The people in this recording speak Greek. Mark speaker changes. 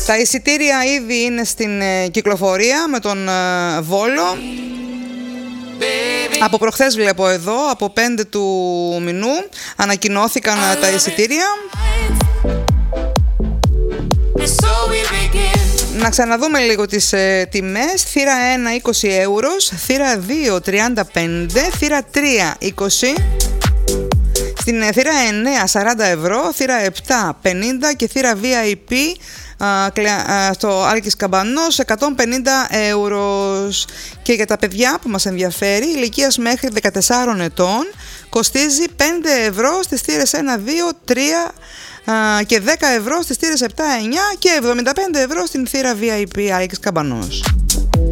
Speaker 1: Τα εισιτήρια ήδη είναι στην κυκλοφορία με τον Βόλο. Από προχθές βλέπω εδώ, από 5 του μηνού ανακοινώθηκαν τα εισιτήρια. Να ξαναδούμε λίγο τις τιμές. Θύρα 1 20 €, θύρα 2 35, θύρα 3 20, στην θύρα 9 40 €, θύρα 7 50 και θύρα VIP στο Άλκης Καμπανός 150 €. Και για τα παιδιά που μας ενδιαφέρει, ηλικίας μέχρι 14 ετών, κοστίζει 5 € στις θύρες 1, 2, 3 και 10 € στις θύρες 7, 9 και 75 € στην θύρα VIP Άλκης Καμπανός.